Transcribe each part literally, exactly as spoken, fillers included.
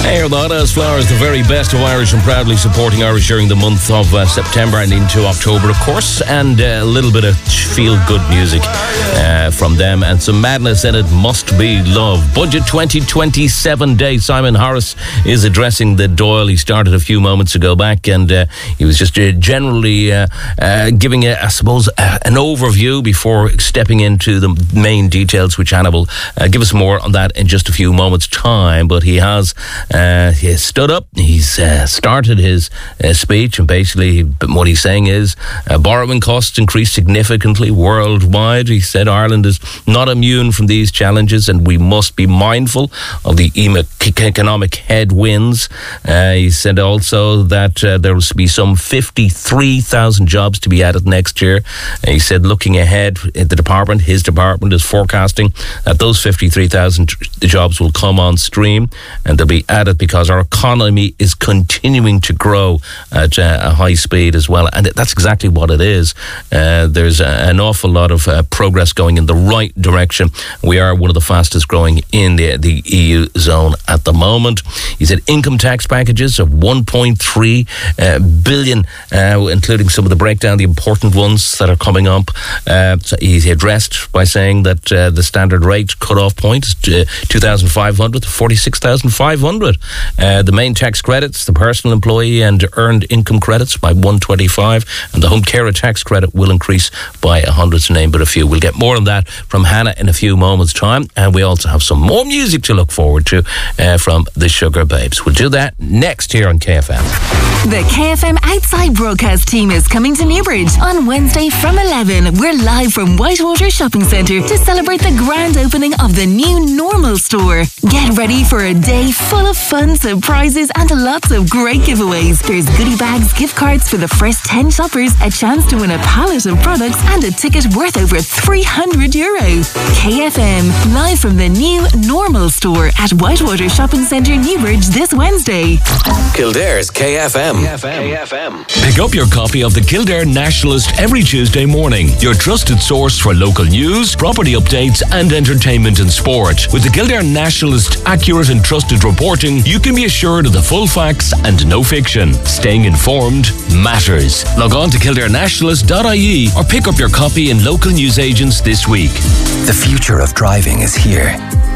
Hey, that is Flowers, the very best of Irish, and proudly supporting Irish during the month of uh, September and into October, of course, and uh, a little bit of feel-good music uh, from them, and some madness in it. Must Be Love. Budget twenty twenty-seven Day. Simon Harris is addressing the Dáil. He started a few moments ago back, and uh, he was just uh, generally uh, uh, giving, a, I suppose, uh, an overview before stepping into the main details, which Anna will uh, give us more on that in just a few moments' time. But he has uh, he has stood up, he's uh, started his uh, speech, and basically what he's saying is uh, borrowing costs increased significantly worldwide. He said Ireland is not immune from these challenges, and we must be mindful of the economic headwinds. Uh, he said also that uh, there will be some fifty-three thousand jobs to be added next year. Uh, he said looking ahead, the department, his department is forecasting that those fifty-three thousand jobs will come on stream, and they'll be added because our economy is continuing to grow at uh, a high speed as well. And that's exactly what it is. Uh, there's a, an awful lot of uh, progress going in the right direction. We are one of the fastest growing in the, the E U zone at the moment. He said income tax packages of one point three uh, billion, uh, including some of the breakdown, the important ones that are coming up. Uh, so he's addressed by saying that uh, the standard rate cut-off point is uh, two thousand five hundred to forty-six thousand five hundred. Uh, the main tax credits, the personal employee and earned income credits by one hundred twenty-five, and the home carer tax credit will increase by one hundred, to name but a few. We'll get more on that from Hannah in a few moments' time, and we also have some more music to look forward to uh, from the Sugar Babes. We'll do that next here on K F M. The K F M Outside Broadcast team is coming to Newbridge on Wednesday from eleven. We're live from Whitewater Shopping Centre to celebrate the grand opening of the new Normal store. Get ready for a day full of fun, surprises and lots of great giveaways. There's goodie bags, gift cards for the first ten shoppers, a chance to win a pallet of products and a ticket worth over three hundred euro. K F M, live from the new Normal store at Whitewater Shopping Centre, Newbridge this Wednesday. Kildare's K F M. K F M. Pick up your copy of the Kildare Nationalist every Tuesday morning. Your trusted source for local news, property updates and entertainment and sport. With the Kildare Nationalist accurate and trusted reporting, you can be assured of the full facts and no fiction. Staying informed matters. Log on to kildare nationalist dot I E or pick up your copy in local newsagents this week. The future of driving is here.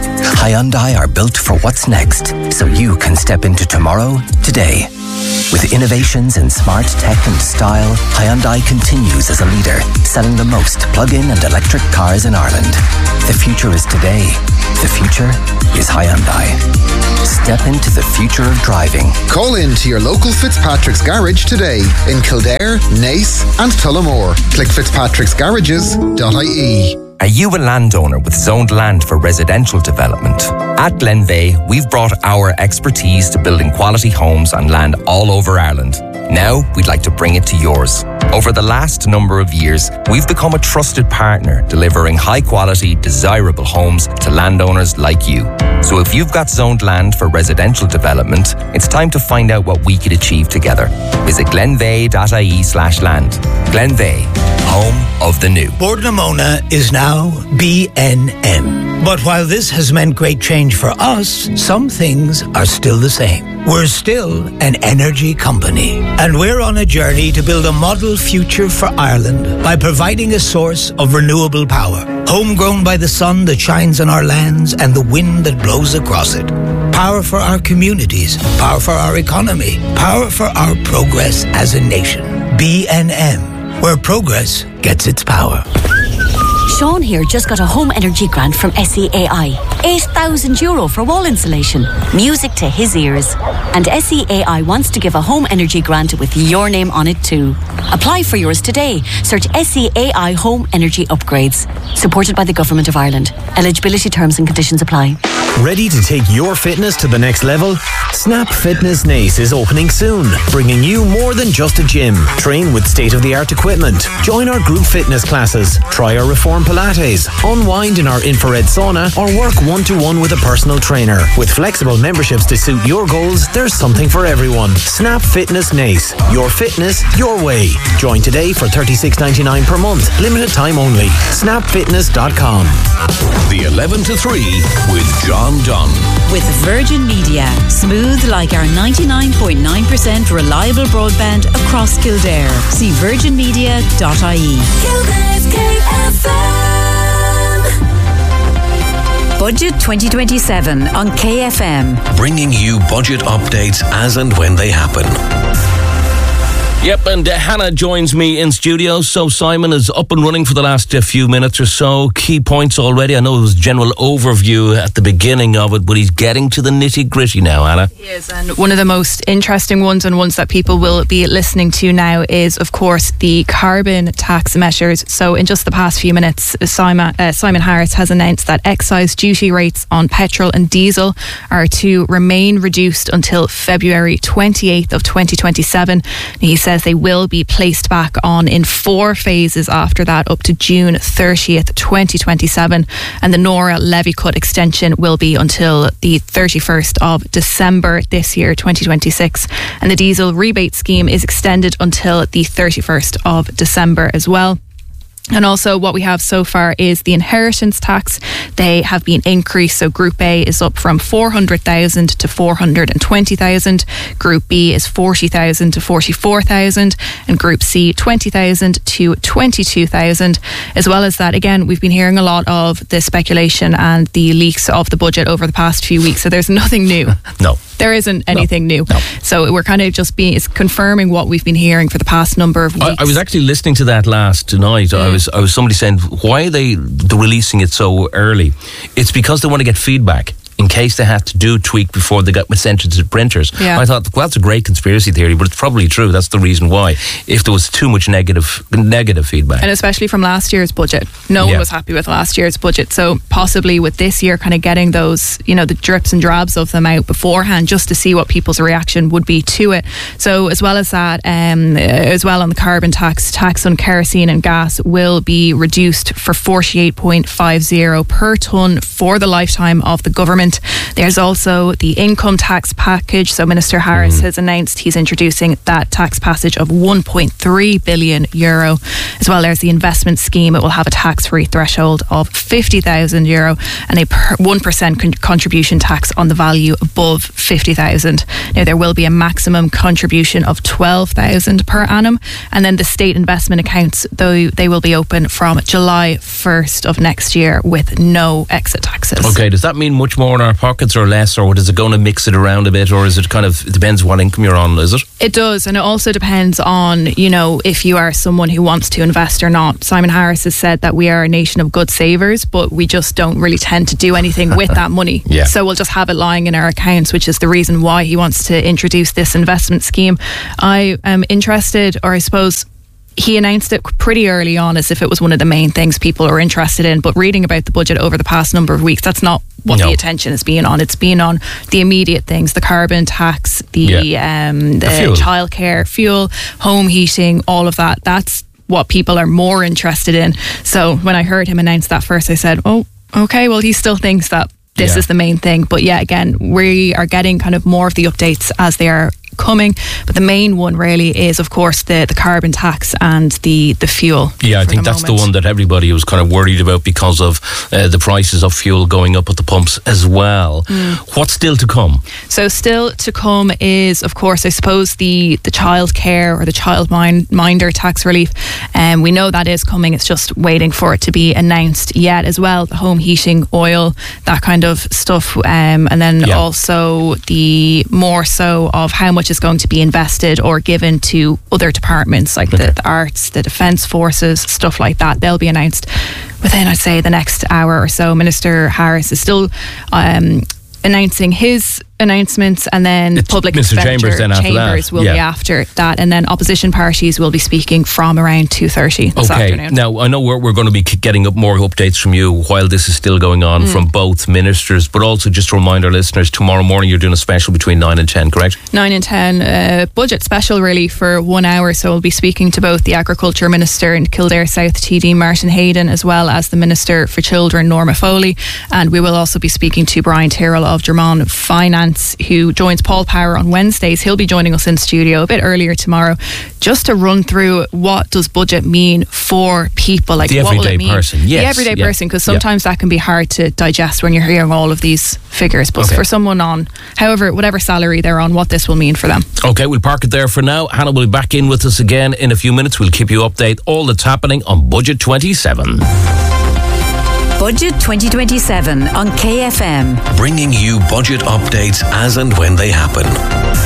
Hyundai are built for what's next, so you can step into tomorrow today. With innovations in smart tech and style, Hyundai continues as a leader, selling the most plug-in and electric cars in Ireland. The future is today. The future is Hyundai. Step into the future of driving. Call in to your local Fitzpatrick's Garage today in Kildare, Naas and Tullamore. Click fitzpatricks garages dot I E. Are you a landowner with zoned land for residential development? At Glenveigh, we've brought our expertise to building quality homes on land all over Ireland. Now, we'd like to bring it to yours. Over the last number of years, we've become a trusted partner, delivering high-quality, desirable homes to landowners like you. So if you've got zoned land for residential development, it's time to find out what we could achieve together. Visit glenveigh dot I E slash land. Glenveigh, home of the new. Bord na Móna is now B N M. But while this has meant great change for us, some things are still the same. We're still an energy company, and we're on a journey to build a model future for Ireland by providing a source of renewable power, homegrown by the sun that shines on our lands and the wind that blows across it. Power for our communities, power for our economy, power for our progress as a nation. B N M, where progress gets its power. Sean here just got a home energy grant from S E A I. eight thousand euro for wall insulation. Music to his ears. And S E A I wants to give a home energy grant with your name on it too. Apply for yours today. Search S E A I Home Energy Upgrades. Supported by the Government of Ireland. Eligibility terms and conditions apply. Ready to take your fitness to the next level? Snap Fitness Naas is opening soon, bringing you more than just a gym. Train with state-of-the-art equipment. Join our group fitness classes. Try our Reform Pilates. Unwind in our infrared sauna or work one-to-one with a personal trainer. With flexible memberships to suit your goals, there's something for everyone. Snap Fitness Naas. Your fitness, your way. Join today for thirty-six ninety-nine per month. Limited time only. snap fitness dot com. The eleven to three with John John Dunn. With Virgin Media, smooth like our ninety-nine point nine percent reliable broadband across Kildare. See virgin media dot I E. Kildare's K F M. Budget twenty twenty-seven on K F M. Bringing you budget updates as and when they happen. Yep, and uh, Hannah joins me in studio. So Simon is up and running for the last uh, few minutes or so. Key points already. I know it was a general overview at the beginning of it, but he's getting to the nitty gritty now, Hannah. He is, and one of the most interesting ones and ones that people will be listening to now is, of course, the carbon tax measures. So in just the past few minutes, Simon, uh, Simon Harris has announced that excise duty rates on petrol and diesel are to remain reduced until February twenty-eighth of twenty twenty-seven. He said they will be placed back on in four phases after that, up to June thirtieth, twenty twenty-seven. And the Nora levy cut extension will be until the thirty-first of December this year, twenty twenty-six. And the diesel rebate scheme is extended until the thirty-first of December as well. And also what we have so far is the inheritance tax. They have been increased. So Group A is up from four hundred thousand to four hundred twenty thousand. Group B is forty thousand to forty-four thousand. And Group C, twenty thousand to twenty-two thousand. As well as that, again, we've been hearing a lot of the speculation and the leaks of the budget over the past few weeks. So there's nothing new. No. There isn't anything no, new. No. So we're kind of just being, it's confirming what we've been hearing for the past number of weeks. I, I was actually listening to that last night. Mm. I was I was somebody saying, why are they releasing it so early? It's because they want to get feedback in case they had to do a tweak before they got sent to the printers. Yeah. I thought, well, that's a great conspiracy theory, but it's probably true. That's the reason why. If there was too much negative negative feedback. And especially from last year's budget. No yeah. one was happy with last year's budget. So possibly with this year, kind of getting those, you know, the drips and drabs of them out beforehand, just to see what people's reaction would be to it. So as well as that, um, as well on the carbon tax, tax on kerosene and gas will be reduced for forty-eight point five zero per tonne for the lifetime of the government. There's also the income tax package. So Minister Harris mm. has announced he's introducing that tax passage of one point three billion euro. As well, there's the investment scheme. It will have a tax-free threshold of fifty thousand euro and a per one percent con- contribution tax on the value above fifty thousand. Now, there will be a maximum contribution of twelve thousand per annum. And then the state investment accounts, though, they will be open from July first of next year with no exit taxes. Okay, does that mean much more in our pockets or less, or is it going to mix it around a bit, or is it kind of, it depends what income you're on, is it? It does, and it also depends on, you know, if you are someone who wants to invest or not. Simon Harris has said that we are a nation of good savers, but we just don't really tend to do anything with that money. Yeah. So we'll just have it lying in our accounts, which is the reason why he wants to introduce this investment scheme. I am interested, or I suppose he announced it pretty early on as if it was one of the main things people are interested in, but reading about the budget over the past number of weeks, that's not what no. the attention has been on. It's been on the immediate things, the carbon tax, the, yeah. um, the, the childcare, fuel, home heating, all of that. That's what people are more interested in. So when I heard him announce that first, I said, oh, okay, well, he still thinks that this yeah. is the main thing. But yeah, again, we are getting kind of more of the updates as they are coming, but the main one really is, of course, the the carbon tax and the the fuel. Yeah, I think the that's moment. the one that everybody was kind of worried about because of uh, the prices of fuel going up at the pumps as well. Mm. What's still to come? So still to come is, of course, I suppose the the child care or the child mind, minder tax relief, and um, we know that is coming. It's just waiting for it to be announced yet as well. The home heating, oil, that kind of stuff, um, and then yeah. also the more so of how much is going to be invested or given to other departments like okay. the, the arts, the defence forces, stuff like that. They'll be announced within, I'd say, the next hour or so. Minister Harris is still um, announcing his announcements, and then it's public Mister expenditure Chambers, then after Chambers that. will yeah. be after that, and then opposition parties will be speaking from around two thirty this okay. afternoon. Now, I know we're, we're going to be getting up more updates from you while this is still going on mm. from both ministers, but also just to remind our listeners, tomorrow morning you're doing a special between nine and ten, correct? nine and ten, uh, budget special really for one hour, so we'll be speaking to both the Agriculture Minister in Kildare South, T D Martin Hayden, as well as the Minister for Children, Norma Foley, and we will also be speaking to Brian Tyrrell of Drummond Finance Finance, who joins Paul Power on Wednesdays. He'll be joining us in studio a bit earlier tomorrow, just to run through what does budget mean for people, like the what will it everyday mean? person. Yes, the everyday yeah. person, because sometimes yeah. that can be hard to digest when you're hearing all of these figures. But okay. for someone on, however, whatever salary they're on, what this will mean for them. Okay, we'll park it there for now. Hannah will be back in with us again in a few minutes. We'll keep you update all that's happening on Budget twenty-seven. Budget twenty twenty-seven on K F M. Bringing you budget updates as and when they happen.